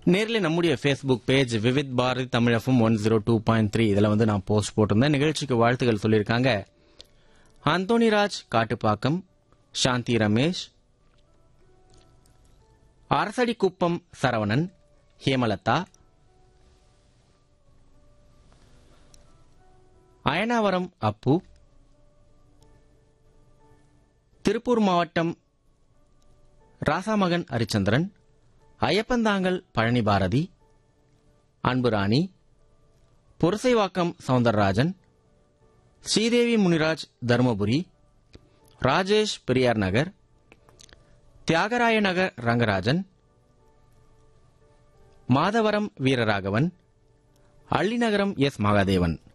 நேரில் நம்முடைய Facebook page Vividh Bharathi Tamil FM 102.3 இதில் வந்து நான் போஸ்ட் போட்டிருந்தேன். நிகழ்ச்சிக்கு வாழ்த்துக்கள் சொல்லியிருக்காங்க அந்தோணிராஜ் காட்டுப்பாக்கம், சாந்தி ரமேஷ், அரசடிக்குப்பம் சரவணன், ஹேமலதா, அயனாவரம் அப்பு, திருப்பூர் மாவட்டம் ராசாமகன் ஹரிச்சந்திரன், ஐயப்பந்தாங்கல் பழனி பாரதி, அன்புராணி, புரசைவாக்கம் சவுந்தரராஜன், ஸ்ரீதேவி முனிராஜ் தருமபுரி, ராஜேஷ் பெரியார் நகர், தியாகராய நகர் ரங்கராஜன், மாதவரம் வீரராகவன், அள்ளிநகரம் எஸ் மகாதேவன்.